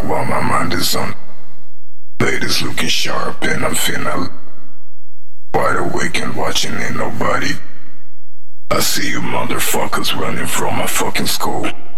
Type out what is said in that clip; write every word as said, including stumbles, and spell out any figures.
while my mind is on. Ladies looking sharp and I'm finna wide awake and watching, ain't nobody. I see you motherfuckers running from my fucking school.